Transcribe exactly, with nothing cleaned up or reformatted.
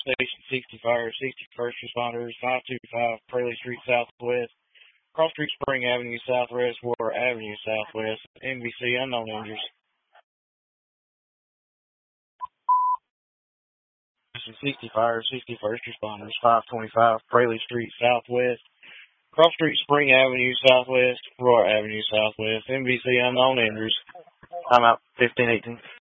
Station sixty Fire, sixty-first Responders, five two five Praley Street Southwest, Cross Street Spring Avenue Southwest, War Avenue Southwest, N B C, unknown injuries. Station sixty Fire, sixty-first Responders, five twenty-five Praley Street Southwest, Cross Street Spring Avenue Southwest, Roar Avenue Southwest, N B C, unknown injuries. Time out, fifteen eighteen.